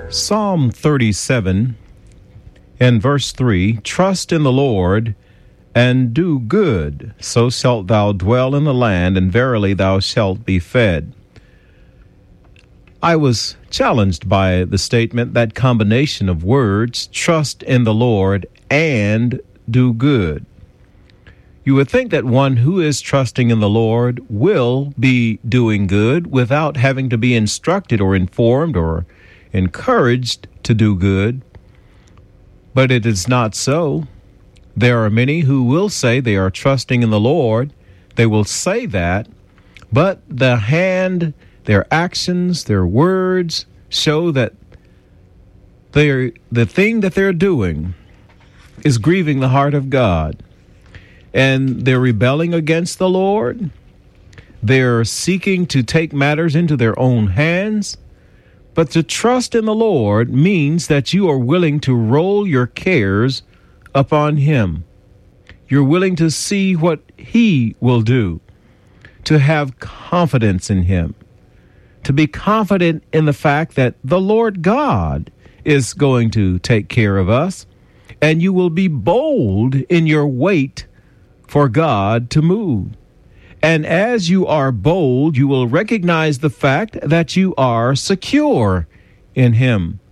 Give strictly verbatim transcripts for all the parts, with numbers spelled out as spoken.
Psalm thirty-seven and verse three, trust in the Lord and do good, so shalt thou dwell in the land, and verily thou shalt be fed. I was challenged by the statement, that combination of words, trust in the Lord and do good. You would think that one who is trusting in the Lord will be doing good without having to be instructed or informed or encouraged to do good. But it is not so. There are many who will say they are trusting in the Lord. They will say that, but the hand, their actions, their words show that they're, the thing that they're doing is grieving the heart of God. And they're rebelling against the Lord. They're seeking to take matters into their own hands. But to trust in the Lord means that you are willing to roll your cares upon Him. You're willing to see what He will do, to have confidence in Him, to be confident in the fact that the Lord God is going to take care of us, and you will be bold in your wait for God to move. And as you are bold, you will recognize the fact that you are secure in Him.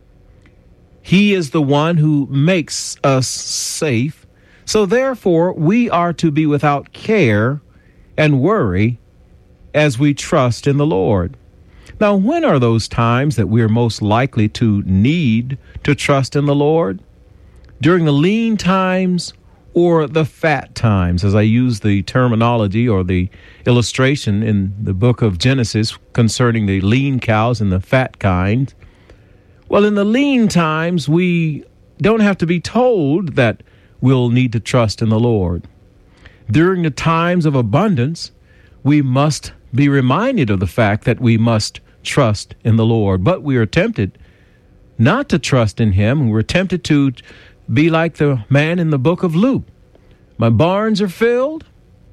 He is the one who makes us safe. So therefore, we are to be without care and worry as we trust in the Lord. Now, when are those times that we are most likely to need to trust in the Lord? During the lean times or the fat times, as I use the terminology or the illustration in the book of Genesis concerning the lean cows and the fat kind. Well, in the lean times, we don't have to be told that we'll need to trust in the Lord. During the times of abundance, we must be reminded of the fact that we must trust in the Lord. But we are tempted not to trust in Him. We're tempted to be like the man in the book of Luke. My barns are filled,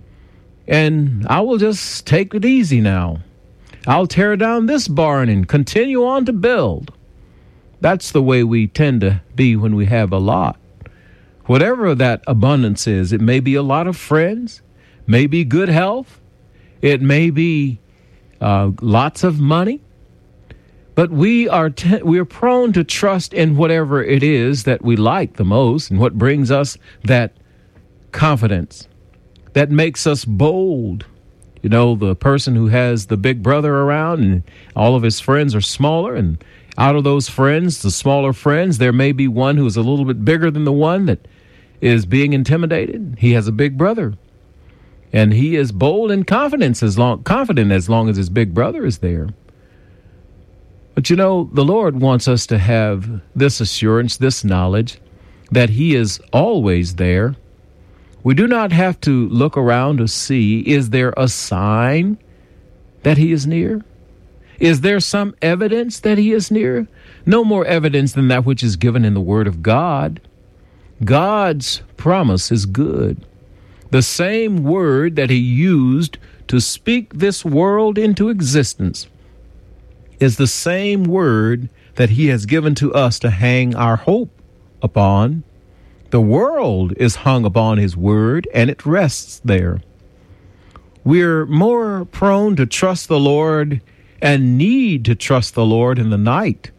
and I will just take it easy now. I'll tear down this barn and continue on to build. That's the way we tend to be when we have a lot. Whatever that abundance is, it may be a lot of friends, may be good health, it may be uh, lots of money. But we are te- we are prone to trust in whatever it is that we like the most and what brings us that confidence, that makes us bold. You know, the person who has the big brother around and all of his friends are smaller, and out of those friends, the smaller friends, there may be one who is a little bit bigger than the one that is being intimidated. He has a big brother, and he is bold and confident as long, confident as long as his big brother is there. But you know, the Lord wants us to have this assurance, this knowledge, that He is always there. We do not have to look around to see, is there a sign that He is near? Is there some evidence that He is near? No more evidence than that which is given in the Word of God. God's promise is good. The same word that He used to speak this world into existence is the same word that He has given to us to hang our hope upon. The world is hung upon His word, and it rests there. We're more prone to trust the Lord and need to trust the Lord in the night.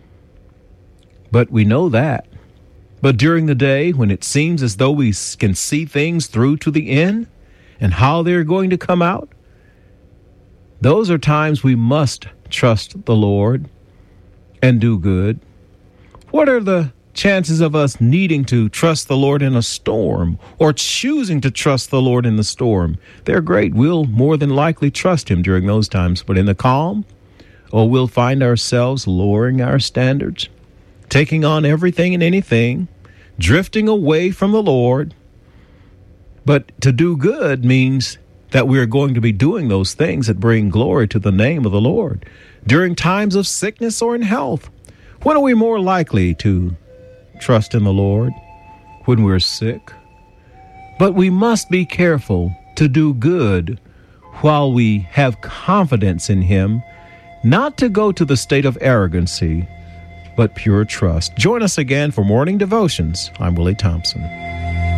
But we know that. But during the day, when it seems as though we can see things through to the end and how they're going to come out, those are times we must trust the Lord and do good. What are the chances of us needing to trust the Lord in a storm or choosing to trust the Lord in the storm? They're great. We'll more than likely trust Him during those times. But in the calm, oh, we'll find ourselves lowering our standards, taking on everything and anything, drifting away from the Lord. But to do good means that we're going to be doing those things that bring glory to the name of the Lord. During times of sickness or in health, when are we more likely to trust in the Lord? When we're sick. But we must be careful to do good while we have confidence in Him, not to go to the state of arrogancy, but pure trust. Join us again for Morning Devotions. I'm Willie Thompson.